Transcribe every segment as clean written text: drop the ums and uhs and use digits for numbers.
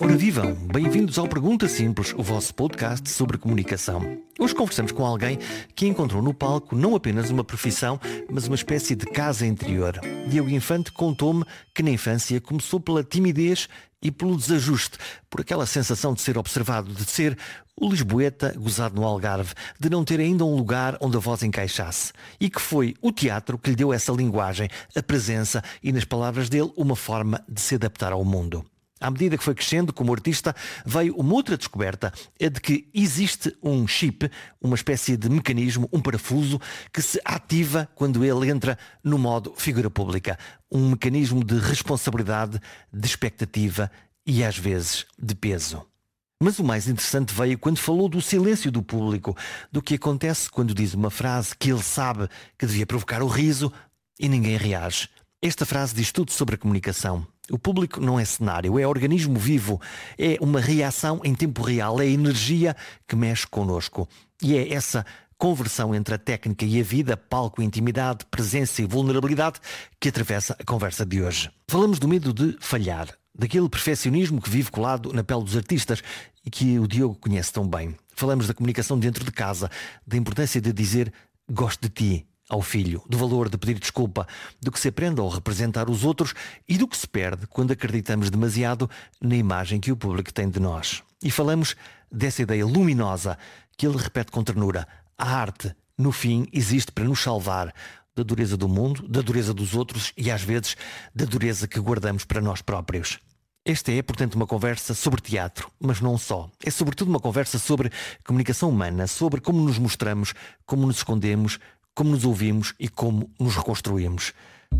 Ora vivam, bem-vindos ao Pergunta Simples, o vosso podcast sobre comunicação. Hoje conversamos com alguém que encontrou no palco não apenas uma profissão, mas uma espécie de casa interior. Diogo Infante contou-me que na infância começou pela timidez e pelo desajuste, por aquela sensação de ser observado, de ser o lisboeta gozado no Algarve, de não ter ainda um lugar onde a voz encaixasse. E que foi o teatro que lhe deu essa linguagem, a presença e, nas palavras dele, uma forma de se adaptar ao mundo. À medida que foi crescendo como artista, veio uma outra descoberta, a de que existe um chip, uma espécie de mecanismo, um parafuso, que se ativa quando ele entra no modo figura pública. Um mecanismo de responsabilidade, de expectativa e às vezes de peso. Mas o mais interessante veio quando falou do silêncio do público, do que acontece quando diz uma frase que ele sabe que devia provocar o riso e ninguém reage. Esta frase diz tudo sobre a comunicação. O público não é cenário, é organismo vivo, é uma reação em tempo real, é energia que mexe connosco. E é essa conversão entre a técnica e a vida, palco, intimidade, presença e vulnerabilidade, que atravessa a conversa de hoje. Falamos do medo de falhar, daquele perfeccionismo que vive colado na pele dos artistas e que o Diogo conhece tão bem. Falamos da comunicação dentro de casa, da importância de dizer gosto de ti ao filho, do valor de pedir desculpa, do que se aprende ao representar os outros e do que se perde quando acreditamos demasiado na imagem que o público tem de nós. E falamos dessa ideia luminosa que ele repete com ternura. A arte, no fim, existe para nos salvar da dureza do mundo, da dureza dos outros e, às vezes, da dureza que guardamos para nós próprios. Esta é, portanto, uma conversa sobre teatro, mas não só. É sobretudo uma conversa sobre comunicação humana, sobre como nos mostramos, como nos escondemos, como nos ouvimos e como nos reconstruímos.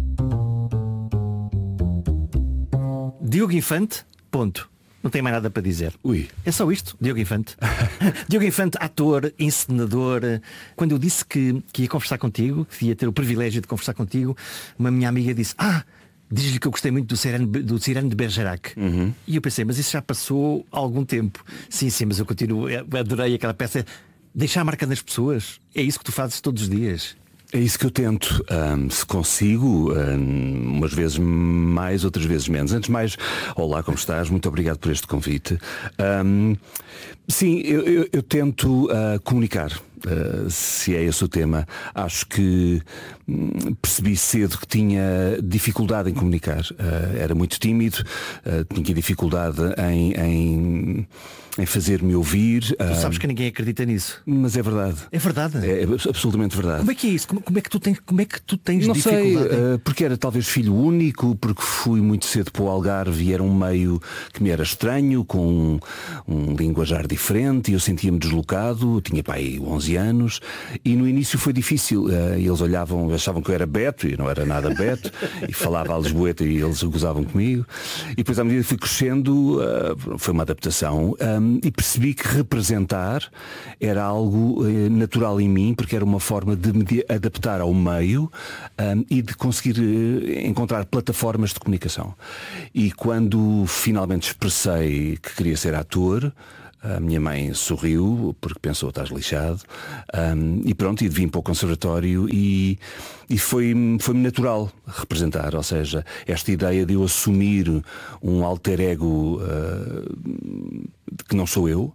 Diogo Infante, ponto. Não tem mais nada para dizer. Ui. É só isto, Diogo Infante. Diogo Infante, ator, encenador. Quando eu disse que ia conversar contigo, que ia ter o privilégio de conversar contigo, uma minha amiga disse: diz-lhe que eu gostei muito do Cyrano de Bergerac. E eu pensei, mas isso já passou há algum tempo. Sim, mas eu continuo, adorei aquela peça. Deixar a marca nas pessoas. É isso que tu fazes todos os dias. É isso que eu tento. Se consigo, umas vezes mais, outras vezes menos. Antes de mais, olá, como estás? Muito obrigado por este convite. Sim, eu tento comunicar. Se é esse o tema. Acho que percebi cedo que tinha dificuldade em comunicar. Era muito tímido, tinha dificuldade em fazer-me ouvir. Tu sabes que ninguém acredita nisso. Mas é verdade. É verdade. É absolutamente verdade. Como é que é isso? Como é que tu tens não dificuldade? Sei, porque era talvez filho único, porque fui muito cedo para o Algarve e era um meio que me era estranho, com um linguajar diferente, e eu sentia-me deslocado. Tinha pai 11 anos e no início foi difícil. Eles achavam que eu era Beto e não era nada Beto e falava a lisboeta e eles gozavam comigo. E depois, à medida que fui crescendo, foi uma adaptação. E percebi que representar era algo natural em mim, porque era uma forma de me adaptar ao meio e de conseguir encontrar plataformas de comunicação. E quando finalmente expressei que queria ser ator, a minha mãe sorriu, porque pensou: estás lixado. E pronto, e vim para o conservatório e foi-me natural representar. Ou seja, esta ideia de eu assumir um alter ego que não sou eu,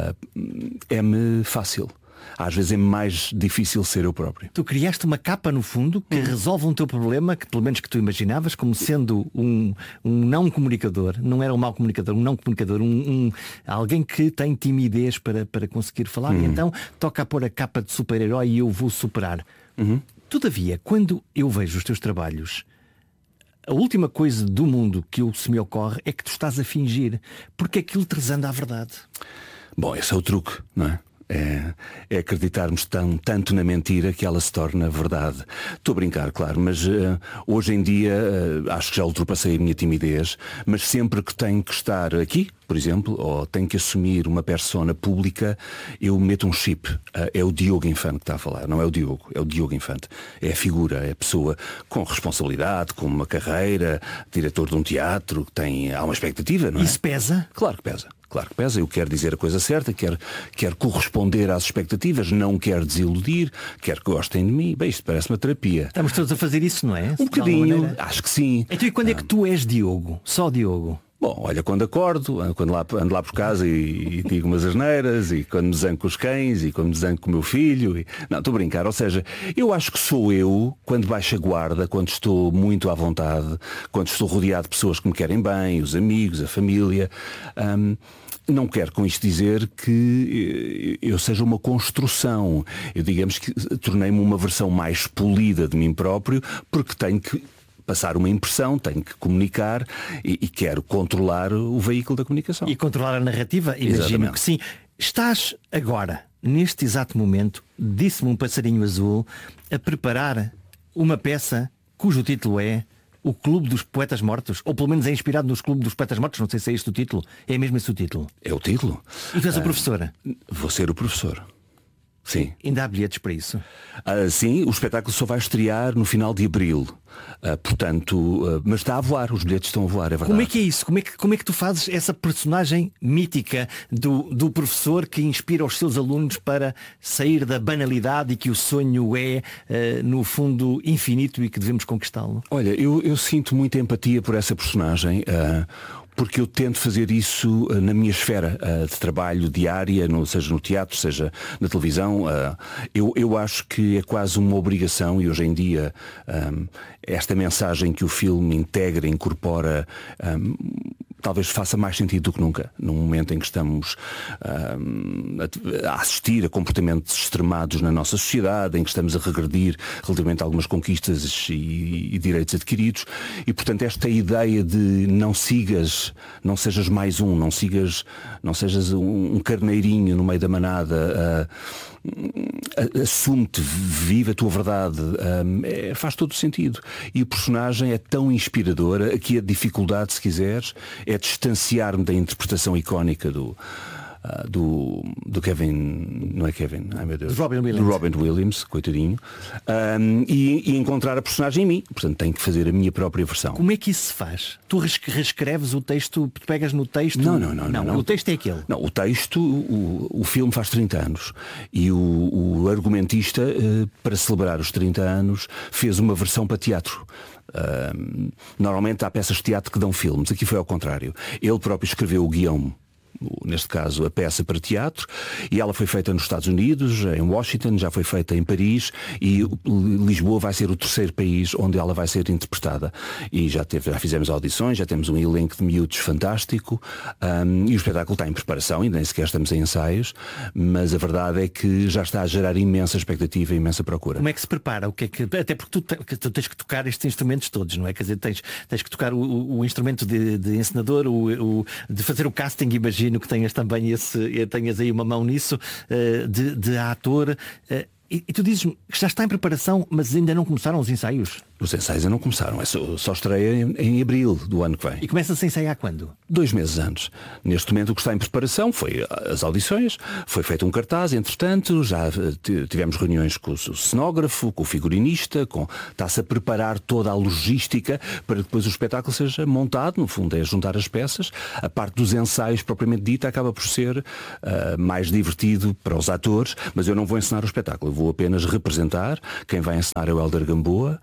é-me fácil. Às vezes é mais difícil ser eu próprio. Tu criaste uma capa no fundo que resolve um teu problema, que pelo menos que tu imaginavas como sendo um não comunicador. Não era um mau comunicador, um não comunicador, alguém que tem timidez para conseguir falar. E então toca a pôr a capa de super-herói e eu vou superar. Todavia, quando eu vejo os teus trabalhos, a última coisa do mundo que se me ocorre é que tu estás a fingir, porque aquilo te resanda à verdade. Bom, esse é o truque, não é? É acreditarmos tanto na mentira que ela se torna verdade. Estou a brincar, claro, mas hoje em dia acho que já ultrapassei a minha timidez, mas sempre que tenho que estar aqui, por exemplo, ou tenho que assumir uma persona pública, eu meto um chip. É o Diogo Infante que está a falar, não é o Diogo, é o Diogo Infante. É a figura, é a pessoa com responsabilidade, com uma carreira, diretor de um teatro, há uma expectativa, não é? Isso pesa? Claro que pesa. Claro que pesa, eu quero dizer a coisa certa, quero corresponder às expectativas, não quero desiludir, quero que gostem de mim. Bem, isto parece uma terapia. Estamos todos a fazer isso, não é? Um bocadinho, acho que sim. Então e quando é que tu és Diogo? Só Diogo? Bom, olha, quando acordo, quando ando lá por casa e digo umas asneiras, e quando me zango com os cães, e quando me zango com o meu filho. Não, estou a brincar. Ou seja, eu acho que sou eu, quando baixo a guarda, quando estou muito à vontade, quando estou rodeado de pessoas que me querem bem, os amigos, a família. Não quero com isto dizer que eu seja uma construção. Eu, digamos que tornei-me uma versão mais polida de mim próprio, porque tenho que passar uma impressão, tenho que comunicar e quero controlar o veículo da comunicação. E controlar a narrativa, imagino que sim. Estás agora, neste exato momento, disse-me um passarinho azul, a preparar uma peça cujo título é O Clube dos Poetas Mortos, ou pelo menos é inspirado nos Clube dos Poetas Mortos, não sei se é este o título. É mesmo esse o título? É o título. E tu és a professora? Vou ser o professor. Sim. Ainda há bilhetes para isso? Sim, o espetáculo só vai estrear no final de abril. Mas está a voar, os bilhetes estão a voar, é verdade. Como é que é isso? Como é que tu fazes essa personagem mítica do professor que inspira os seus alunos para sair da banalidade e que o sonho é, no fundo, infinito e que devemos conquistá-lo? Olha, eu sinto muita empatia por essa personagem. Porque eu tento fazer isso na minha esfera de trabalho diária, seja no teatro, seja na televisão. Eu acho que é quase uma obrigação, e hoje em dia esta mensagem que o filme integra, incorpora, talvez faça mais sentido do que nunca, num momento em que estamos a assistir a comportamentos extremados na nossa sociedade, em que estamos a regredir relativamente a algumas conquistas e direitos adquiridos. E, portanto, esta ideia de não sejas mais não sejas um carneirinho no meio da manada, assume-te, vive a tua verdade, faz todo o sentido. E o personagem é tão inspirador. Aqui a dificuldade, se quiseres, é distanciar-me da interpretação icónica do Kevin, não é Kevin, ai meu Deus, do Robin Williams, coitadinho, e encontrar a personagem em mim. Portanto, tenho que fazer a minha própria versão. Como é que isso se faz? Tu reescreves o texto, tu pegas no texto? Não. O texto é aquele. Não, o texto, o filme faz 30 anos e o argumentista, para celebrar os 30 anos, fez uma versão para teatro. Normalmente há peças de teatro que dão filmes. Aqui foi ao contrário. Ele próprio escreveu o guião, neste caso a peça para teatro, e ela foi feita nos Estados Unidos, em Washington, já foi feita em Paris, e Lisboa vai ser o terceiro país onde ela vai ser interpretada. E já fizemos audições, já temos um elenco de miúdos fantástico, e o espetáculo está em preparação, e nem sequer estamos em ensaios, mas a verdade é que já está a gerar imensa expectativa e imensa procura. Como é que se prepara? Até porque tu tens que tocar estes instrumentos todos, não é? Quer dizer, tens que tocar o instrumento de encenador, de fazer o casting, imagino que tenhas também tenhas aí uma mão nisso, de ator. E tu dizes que já está em preparação, mas ainda não começaram os ensaios? Os ensaios ainda não começaram, só estreia em abril do ano que vem. E começa-se a ensaiar quando? 2 meses antes. Neste momento o que está em preparação foi as audições, foi feito um cartaz, entretanto, já tivemos reuniões com o cenógrafo, com o figurinista, está-se a preparar toda a logística para que depois o espetáculo seja montado. No fundo é juntar as peças. A parte dos ensaios propriamente dita acaba por ser mais divertido para os atores, mas eu não vou encenar o espetáculo, eu vou apenas representar. Quem vai encenar é o Hélder Gamboa.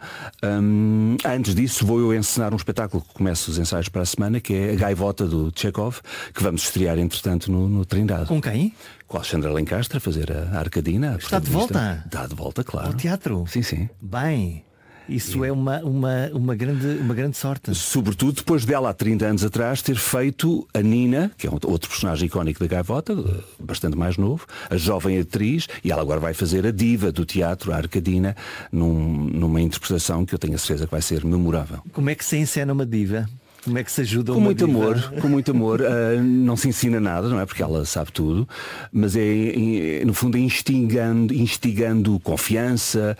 Antes disso vou eu encenar um espetáculo que começa os ensaios para a semana, que é a Gaivota do Chekhov, que vamos estrear entretanto no Trindade. Com quem? Com a Alexandra Lencastre a fazer a Arcadina. Está de volta? Está de volta, claro. Ao teatro? Sim. Bem, isso é uma grande sorte. Sobretudo depois dela, há 30 anos atrás, ter feito a Nina, que é outro personagem icónico da Gaivota, bastante mais novo, a jovem atriz, e ela agora vai fazer a diva do teatro, a Arcadina, numa interpretação que eu tenho a certeza que vai ser memorável. Como é que se encena uma diva? Como é que se ajuda com muito amor, com muito amor. Não se ensina nada, não é? Porque ela sabe tudo, mas no fundo é instigando confiança,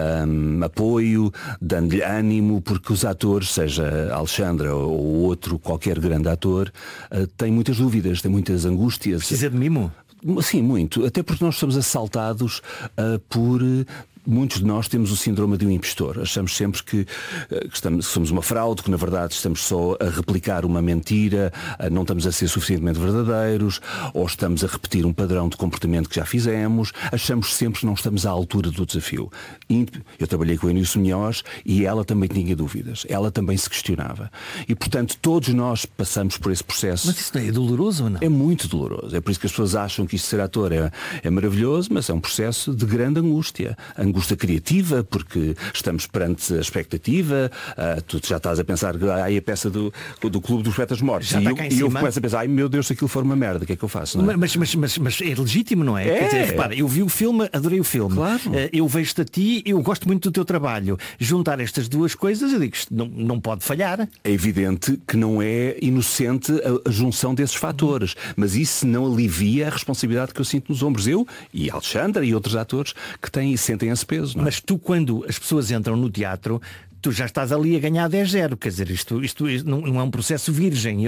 apoio, dando-lhe ânimo, porque os atores, seja a Alexandra ou outro, qualquer grande ator, têm muitas dúvidas, têm muitas angústias. Precisa de mimo? Sim, muito. Até porque nós somos assaltados por muitos de nós temos o síndrome de um impostor. Achamos sempre que somos uma fraude, que na verdade estamos só a replicar uma mentira, não estamos a ser suficientemente verdadeiros, ou estamos a repetir um padrão de comportamento que já fizemos. Achamos sempre que não estamos à altura do desafio. Eu trabalhei com a Eunice Munhoz e ela também tinha dúvidas. Ela também se questionava. E, portanto, todos nós passamos por esse processo. Mas isso é doloroso ou não? É muito doloroso. É por isso que as pessoas acham que isto de ser ator é maravilhoso, mas é um processo de grande angústia. Angústia criativa, porque estamos perante a expectativa. Tu já estás a pensar que a peça do Clube dos Poetas Mortos. E eu começo a pensar, ai meu Deus, se aquilo for uma merda, o que é que eu faço? Não é? Mas é legítimo, não é? Quer dizer, repara, eu vi o filme, adorei o filme. Claro. Eu vejo-te a ti, eu gosto muito do teu trabalho. Juntar estas duas coisas, eu digo, isto não pode falhar. É evidente que não é inocente a junção desses fatores, mas isso não alivia a responsabilidade que eu sinto nos ombros. Eu e Alexandra e outros atores que sentem esse peso. Não é? Mas tu, quando as pessoas entram no teatro, tu já estás ali a ganhar 10-0, quer dizer, isto não é um processo virgem.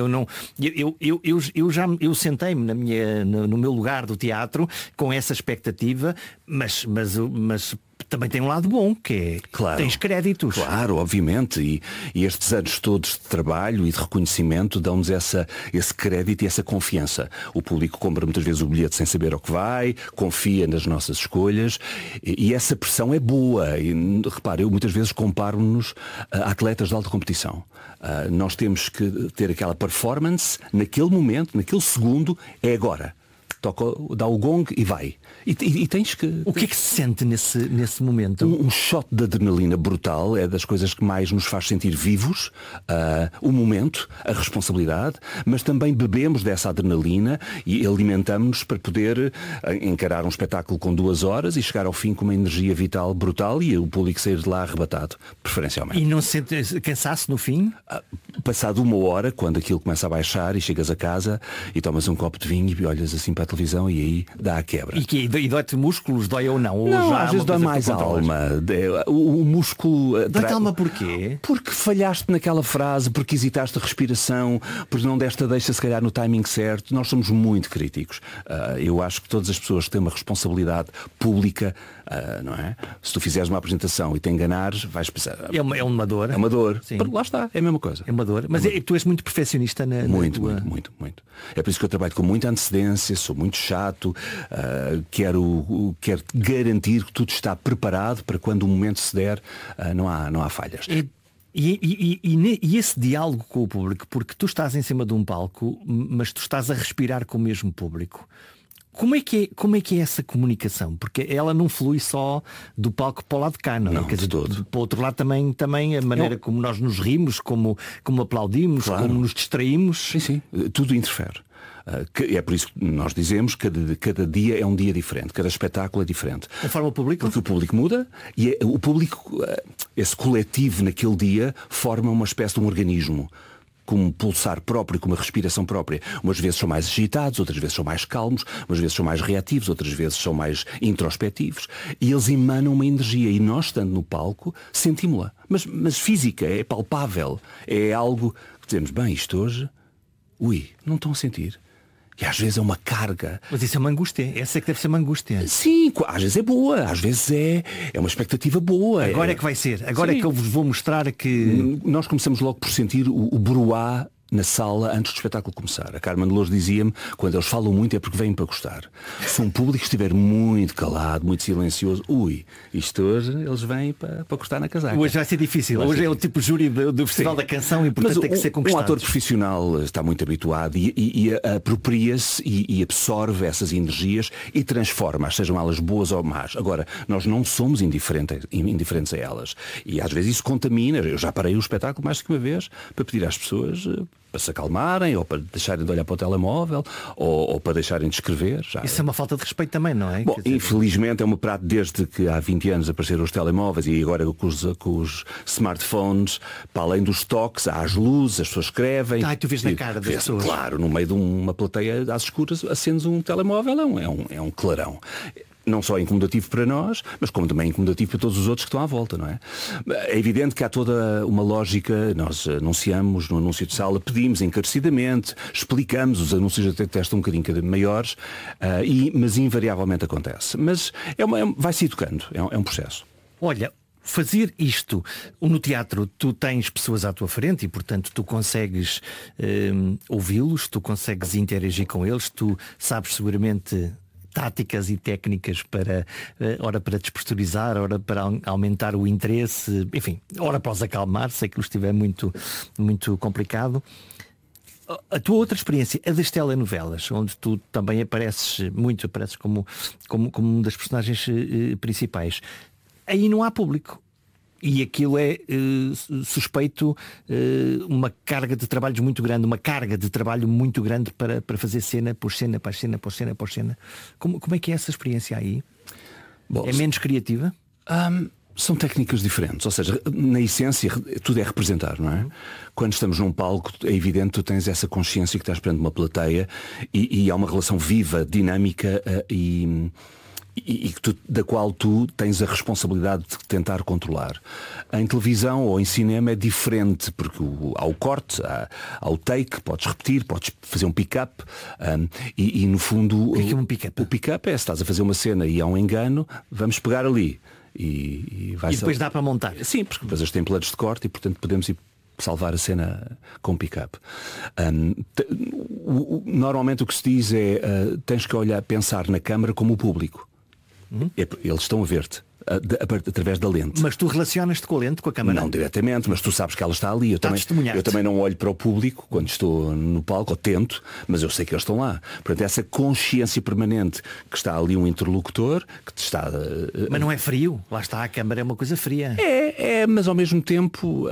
Eu sentei-me no meu lugar do teatro com essa expectativa, mas também tem um lado bom, que é, claro, tens créditos. Claro, obviamente, e estes anos todos de trabalho e de reconhecimento dão-nos esse crédito e essa confiança. O público compra muitas vezes o bilhete sem saber ao que vai, confia nas nossas escolhas, e essa pressão é boa. E, repara, eu muitas vezes comparo-nos a atletas de alta competição. Nós temos que ter aquela performance naquele momento, naquele segundo, é agora. Toca, dá o gong e vai. E tens que... O que é que se sente nesse momento? Um shot de adrenalina brutal. É das coisas que mais nos faz sentir vivos. O momento, a responsabilidade. Mas também bebemos dessa adrenalina e alimentamos-nos para poder encarar um espetáculo com 2 horas e chegar ao fim com uma energia vital brutal e o público sair de lá arrebatado, preferencialmente. E não se sente cansaço no fim? Passado 1 hora, quando aquilo começa a baixar e chegas a casa e tomas um copo de vinho e olhas assim para a televisão e aí dá a quebra. E dói-te músculos, dói ou não? Ou não, já às vezes dói mais a alma. O músculo... Dói-te a alma porquê? Porque falhaste naquela frase, porque hesitaste a respiração, porque não deste a deixa se calhar no timing certo. Nós somos muito críticos. Eu acho que todas as pessoas que têm uma responsabilidade pública, não é? Se tu fizeres uma apresentação e te enganares, vais pensar... É uma dor. É uma dor. Lá está, é a mesma coisa. É uma dor. Mas tu és muito perfeccionista muito. É por isso que eu trabalho com muita antecedência, sou muito chato, quero garantir que tudo está preparado para quando o momento se der, não há falhas. E esse diálogo com o público, porque tu estás em cima de um palco, mas tu estás a respirar com o mesmo público. Como é que é essa comunicação? Porque ela não flui só do palco para o lado de cá, não é? Não, quer dizer, todo. para o outro lado também a maneira como nós nos rimos, como aplaudimos, claro, como nos distraímos. Sim, tudo interfere. É por isso que nós dizemos que cada dia é um dia diferente, cada espetáculo é diferente. Conforme o público? Porque o público muda e o público, esse coletivo naquele dia, forma uma espécie de um organismo, com um pulsar próprio, com uma respiração própria. Umas vezes são mais agitados, outras vezes são mais calmos, umas vezes são mais reativos, outras vezes são mais introspectivos. E eles emanam uma energia e nós, estando no palco, sentimos-la. Mas física, é palpável. É algo que dizemos, bem, isto hoje, não estão a sentir. E às vezes é uma carga. Mas isso é uma angústia. Essa é que deve ser uma angústia. Sim, às vezes é boa. Às vezes é uma expectativa boa. Agora é que vai ser. Agora Sim. É que eu vos vou mostrar que... Nós começamos logo por sentir o bruá na sala antes do espetáculo começar. A Carmen de Lourdes dizia-me, quando eles falam muito é porque vêm para gostar. Se um público estiver muito calado, muito silencioso, isto hoje eles vêm para gostar na casaca. Hoje vai ser difícil. Hoje é o tipo júri do Festival da Canção e portanto tem que ser conquistado. Um ator profissional está muito habituado e apropria-se e absorve essas energias e transforma-as, sejam elas boas ou más. Agora, nós não somos indiferentes a elas. E às vezes isso contamina. Eu já parei o espetáculo mais do que uma vez para pedir às pessoas para se acalmarem, ou para deixarem de olhar para o telemóvel, ou para deixarem de escrever. Isso é uma falta de respeito também, não é? Bom, infelizmente é uma prática desde que há 20 anos apareceram os telemóveis e agora com os smartphones, para além dos toques, há as luzes, as pessoas escrevem. Tu vês na cara das pessoas. Claro, no meio de uma plateia às escuras, acendes um telemóvel, é um clarão. não só incomodativo para nós, mas como também incomodativo para todos os outros que estão à volta, não é? É evidente que há toda uma lógica. Nós anunciamos no anúncio de sala, pedimos encarecidamente, explicamos, os anúncios até testam um bocadinho maiores, mas invariavelmente acontece. Mas vai-se educando, é um processo. Olha, fazer isto no teatro, tu tens pessoas à tua frente e, portanto, tu consegues ouvi-los, tu consegues interagir com eles, tu sabes seguramente táticas e técnicas para ora para despressurizar, ora para aumentar o interesse, enfim, ora para os acalmar, sei que isto estiver muito, muito complicado. A tua outra experiência, a das telenovelas, onde tu também apareces como uma das personagens principais. Aí não há público. E aquilo é suspeito uma carga de trabalhos muito grande, para fazer cena por cena, para cena, por cena, por cena. Como é que é essa experiência aí? Bom, é menos criativa? São técnicas diferentes, ou seja, na essência tudo é representar, não é? Quando estamos num palco é evidente que tu tens essa consciência que estás perante uma plateia e há uma relação viva, dinâmica da qual tu tens a responsabilidade de tentar controlar. Em televisão ou em cinema é diferente, porque há o corte, há o take, podes repetir, podes fazer um pick-up e no fundo... O que é um pick-up? O pick-up é, se estás a fazer uma cena e há um engano, vamos pegar ali. E depois dá para montar? Sim, porque depois eles têm planos de corte e portanto podemos ir salvar a cena com pick-up. Normalmente o que se diz é tens que pensar na câmara como o público. Eles estão a ver-te através da lente. Mas tu relacionas-te com a lente, com a câmara? Não diretamente, mas tu sabes que ela está ali. Eu também não olho para o público quando estou no palco, ou tento, mas eu sei que eles estão lá. Portanto, essa consciência permanente que está ali um interlocutor que te está... Mas não é frio? Lá está, a câmara é uma coisa fria. Mas ao mesmo tempo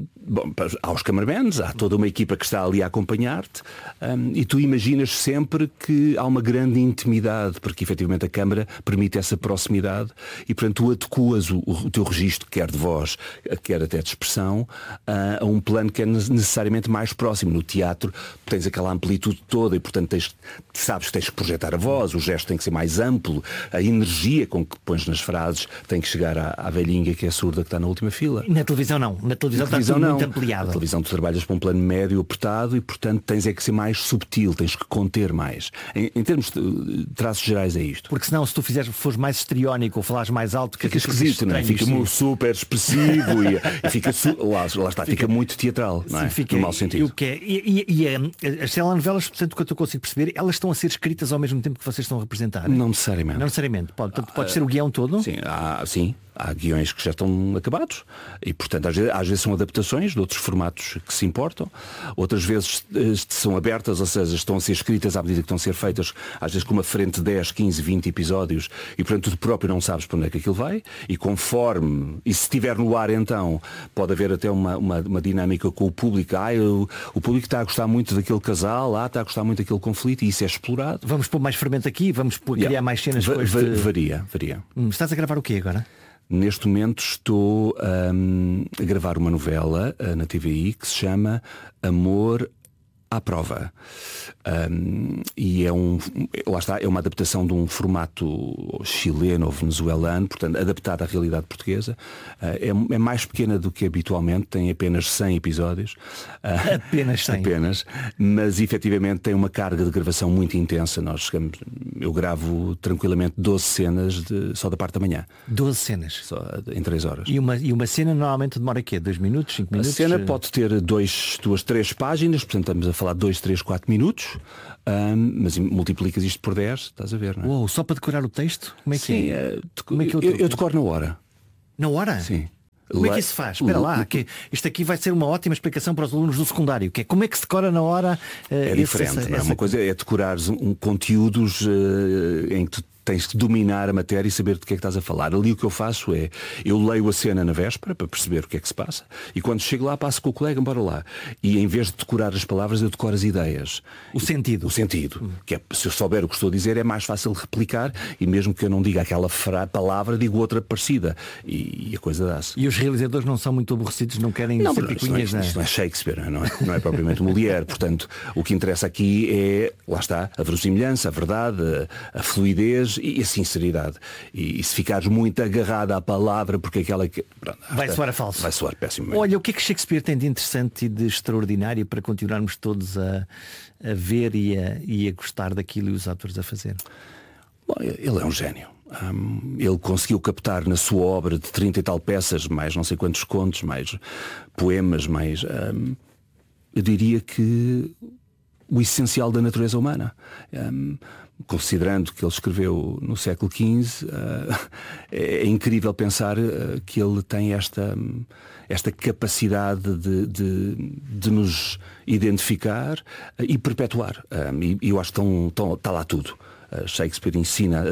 há os cameramans, há toda uma equipa que está ali a acompanhar-te, e tu imaginas sempre que há uma grande intimidade, porque efetivamente a câmara permite essa proximidade e portanto tu adequas o teu registro, quer de voz, quer até de expressão, a um plano que é necessariamente mais próximo. No teatro tens aquela amplitude toda e portanto sabes que tens que projetar a voz, o gesto tem que ser mais amplo, a energia com que pões nas frases tem que chegar à velhinha que é surda que está na última fila. Na televisão não. Na televisão está tudo muito ampliado. Na televisão tu trabalhas para um plano médio apertado e portanto tens que ser mais subtil, tens que conter mais. Em termos de traços gerais é isto. Porque senão se tu fores mais histriónico ou falares mais alto, fica esquisito, não é? Fica super expressivo e fica lá está, fica muito teatral, não é? No mau sentido. E as telenovelas, portanto, o que eu consigo perceber, elas estão a ser escritas ao mesmo tempo que vocês estão a representar? Não necessariamente. Não necessariamente. Pode ser o guião todo? Sim. Há guiões que já estão acabados e, portanto, às vezes são adaptações de outros formatos que se importam, outras vezes são abertas, ou seja, estão a ser escritas à medida que estão a ser feitas, às vezes com uma frente de 10, 15, 20 episódios e, portanto, tu próprio não sabes para onde é que aquilo vai e e se estiver no ar então pode haver até uma dinâmica com o público. O público está a gostar muito daquele casal, está a gostar muito daquele conflito e isso é explorado. Vamos pôr mais fermento aqui, vamos criar mais cenas com este... Varia. Estás a gravar o quê agora? Neste momento estou a gravar uma novela na TVI que se chama Amor à Prova. E lá está, é uma adaptação de um formato chileno ou venezuelano, portanto adaptado à realidade portuguesa. É mais pequena do que habitualmente, tem apenas 100 episódios. Apenas 100? Apenas, mas efetivamente tem uma carga de gravação muito intensa. Eu gravo tranquilamente 12 cenas só da parte da manhã. 12 cenas? Só em 3 horas. E uma cena normalmente demora quê? 2 minutos, 5 minutos? A cena pode ter 2, 3 páginas, portanto estamos a falar de 2, 3, 4 minutos, mas multiplicas isto por 10, estás a ver, não é? Uou, só para decorar o texto? Como é que sim, Como é que eu decoro na hora. Na hora? Sim. Como é que isso se faz? Espera lá, que isto aqui vai ser uma ótima explicação para os alunos do secundário. Como é que se decora na hora? É diferente, não é? Uma coisa é decorares conteúdos em que tu tens que dominar a matéria e saber do que é que estás a falar. Ali o que eu faço é, eu leio a cena na véspera para perceber o que é que se passa e quando chego lá passo com o colega, bora lá. E em vez de decorar as palavras, eu decoro as ideias. O sentido. Que é, se eu souber o que estou a dizer, é mais fácil replicar e mesmo que eu não diga aquela palavra, digo outra parecida. E a coisa dá-se. E os realizadores não são muito aborrecidos, não querem ser picuinhas, isto não é Shakespeare, não é propriamente Molière. Portanto, o que interessa aqui é, lá está, a verossimilhança, a verdade, a fluidez e a sinceridade. E se ficares muito agarrado à palavra, porque aquela que... Pronto, vai soar falso. Vai soar péssimo. Olha, o que é que Shakespeare tem de interessante e de extraordinário para continuarmos todos a ver e a gostar daquilo e os atores a fazer? Bom, ele é um gênio. Ele conseguiu captar na sua obra de 30 e tal peças, mais não sei quantos contos, mais poemas, mais... eu diria que o essencial da natureza humana. Considerando que ele escreveu no século XV, é incrível pensar que ele tem esta capacidade de nos identificar e perpetuar. E eu acho que está lá tudo. Shakespeare ensina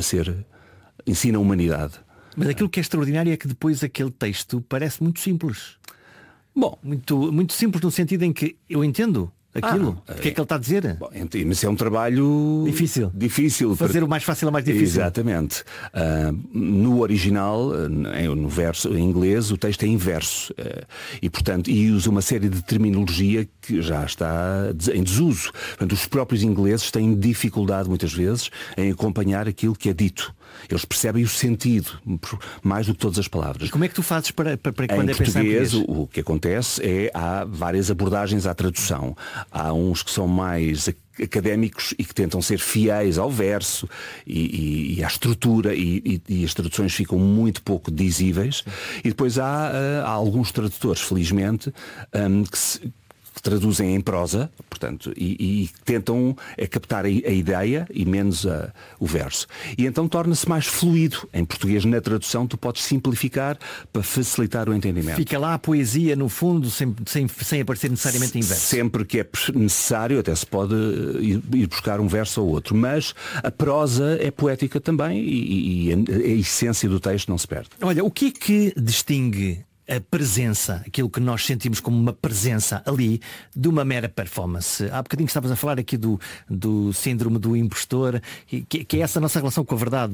a humanidade. Mas aquilo que é extraordinário é que depois aquele texto parece muito simples. Bom, muito, muito simples no sentido em que eu entendo aquilo. O que é que ele está a dizer? Bom, mas é um trabalho difícil. Fazer o mais fácil ao mais difícil. Exatamente. No original, no verso em inglês, o texto é inverso. E, portanto, usa uma série de terminologia que já está em desuso. Portanto, os próprios ingleses têm dificuldade, muitas vezes, em acompanhar aquilo que é dito. Eles percebem o sentido, mais do que todas as palavras. E como é que tu fazes para quando em é pensar em português? O que acontece é há várias abordagens à tradução. Há uns que são mais académicos e que tentam ser fiéis ao verso e à estrutura e as traduções ficam muito pouco dizíveis. E depois há alguns tradutores, felizmente, que traduzem em prosa, portanto, e tentam captar a ideia e menos o verso. E então torna-se mais fluido. Em português, na tradução, tu podes simplificar para facilitar o entendimento. Fica lá a poesia, no fundo, sem aparecer necessariamente em verso. Sempre que é necessário, até se pode ir buscar um verso ou outro. Mas a prosa é poética também e a essência do texto não se perde. Olha, o que é que distingue a presença, aquilo que nós sentimos como uma presença ali, de uma mera performance? Há bocadinho estavas a falar aqui do síndrome do impostor, que é essa nossa relação com a verdade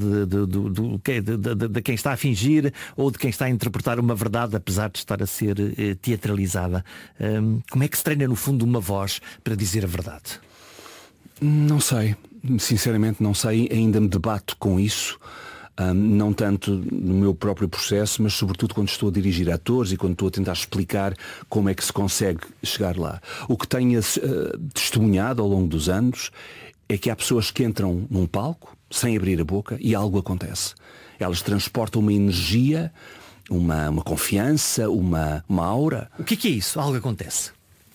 de quem está a fingir ou de quem está a interpretar uma verdade, apesar de estar a ser teatralizada. Como é que se treina, no fundo, uma voz para dizer a verdade? Não sei, sinceramente não sei, ainda me debato com isso. Não tanto no meu próprio processo, mas sobretudo quando estou a dirigir atores e quando estou a tentar explicar como é que se consegue chegar lá. O que tenho testemunhado ao longo dos anos é que há pessoas que entram num palco sem abrir a boca e algo acontece. Elas transportam uma energia, uma confiança, uma aura. O que é isso? Algo acontece?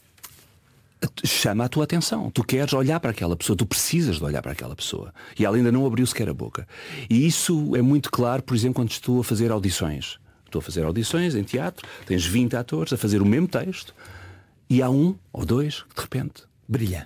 Chama a tua atenção. Tu queres olhar para aquela pessoa, tu precisas de olhar para aquela pessoa. E ela ainda não abriu sequer a boca. E isso é muito claro, por exemplo, quando estou a fazer audições. Estou a fazer audições em teatro, tens 20 atores a fazer o mesmo texto e há um ou dois que de repente brilha.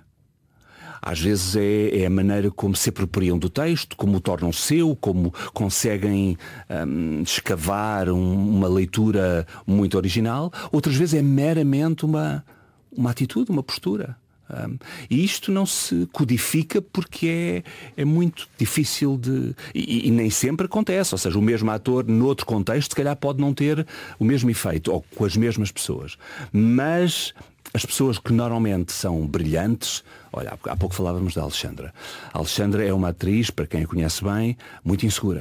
Às vezes é a maneira como se apropriam do texto, como o tornam seu, como conseguem escavar uma leitura muito original. Outras vezes é meramente uma atitude, uma postura. E isto não se codifica porque é muito difícil de... E nem sempre acontece. Ou seja, o mesmo ator, noutro contexto, se calhar pode não ter o mesmo efeito, ou com as mesmas pessoas. Mas as pessoas que normalmente são brilhantes... Olha, há pouco falávamos da Alexandra. A Alexandra é uma atriz, para quem a conhece bem, muito insegura.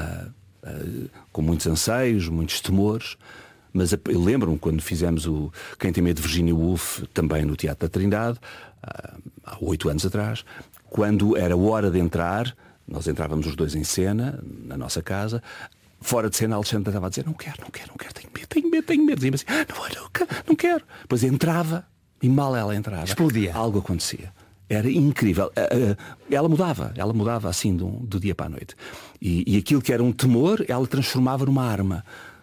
Com muitos anseios, muitos temores... Mas eu lembro-me quando fizemos o Quem Tem Medo de Virginia Woolf, também no Teatro da Trindade, há 8 anos atrás, quando era hora de entrar, nós entrávamos os dois em cena, na nossa casa, fora de cena a Alexandra estava a dizer, não quero, tenho medo. Dizia-me assim, não quero. Depois entrava, e mal ela entrava, explodia. Algo acontecia. Era incrível. Ela mudava assim do dia para a noite. E aquilo que era um temor, ela transformava numa arma.